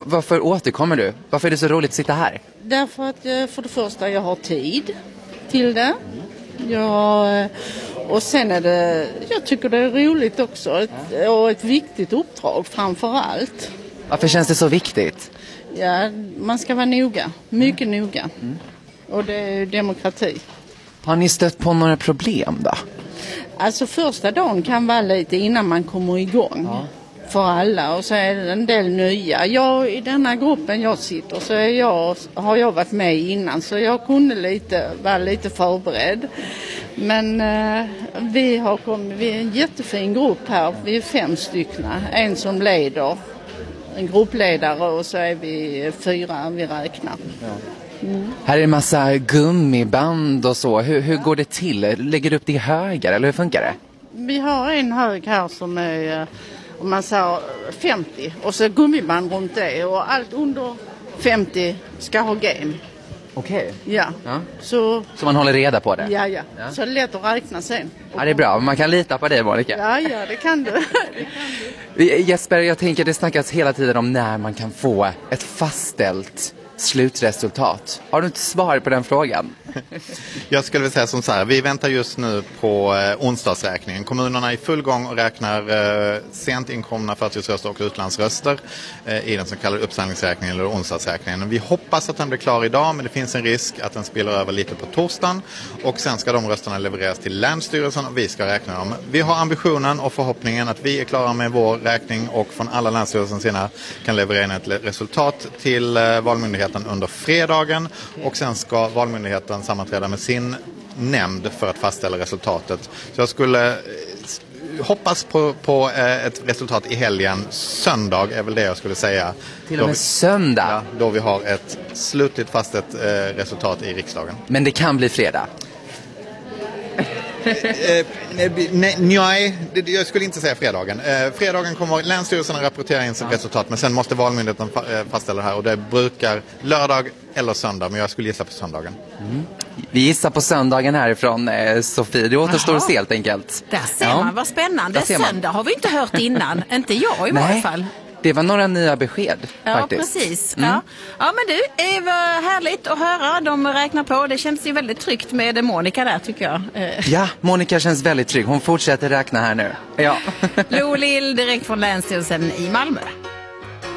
Varför återkommer du? Varför är det så roligt att sitta här? Därför att för det första jag har tid till det. Och sen är det, jag tycker det är roligt också och ett viktigt uppdrag framför allt. Varför känns det så viktigt? Ja, man ska vara noga, mycket noga. Och det är demokrati. Har ni stött på några problem då? Alltså första dagen kan vara lite innan man kommer igång för alla och så är det en del nya. I denna gruppen jag sitter så har jag varit med innan så jag kunde vara lite förberedd. Men vi är en jättefin grupp här, vi är 5 stycken. En som leder, en gruppledare och så är vi 4 vi räknar. Här är en massa gummiband och så. Hur går det till? Lägger du upp det i högar eller hur funkar det? Vi har en hög här som är, om man säger 50 och så gummiband runt det och allt under 50 ska ha game. Okej. Ja. Så man håller reda på det? Ja. Så det är lätt att räkna sen. Ja, det är bra. Man kan lita på dig, Monica. Ja, det kan du. Jesper, jag tänker det snackas hela tiden om när man kan få ett fastställt slutresultat. Har du inte svar på den frågan? Jag skulle vilja säga som så här, vi väntar just nu på onsdagsräkningen. Kommunerna är i full gång och räknar sent inkomna förtidsröster och utlandsröster i den så kallade uppsamlingsräkningen eller onsdagsräkningen. Vi hoppas att den blir klar idag, men det finns en risk att den spiller över lite på torsdagen och sen ska de rösterna levereras till Länsstyrelsen och vi ska räkna dem. Vi har ambitionen och förhoppningen att vi är klara med vår räkning och från alla Länsstyrelsens sida kan leverera in ett resultat till Valmyndigheten under fredagen och sen ska Valmyndigheten sammanträda med sin nämnd för att fastställa resultatet. Så jag skulle hoppas på ett resultat i helgen. Söndag är väl det jag skulle säga. Till och med söndag? Ja, då vi har ett slutligt fastställt resultat i riksdagen. Men det kan bli fredag? Nej, jag skulle inte säga fredagen. Fredagen kommer Länsstyrelsen att rapportera in sitt resultat, men sen måste Valmyndigheten fastställa det här och det brukar lördag eller söndag, men jag skulle gissa på söndagen. Vi gissar på söndagen härifrån, Sofie. Det återstår att se helt enkelt. Där ser man, vad spännande. Söndag har vi inte hört innan. Inte jag i varje fall. Det var några nya besked faktiskt. Precis. Ja, men du, det var härligt att höra. De räknar på. Det känns ju väldigt tryggt med Monica där, tycker jag. Ja, Monica känns väldigt trygg. Hon fortsätter räkna här nu. Ja. Lo Lill direkt från Länsstyrelsen i Malmö.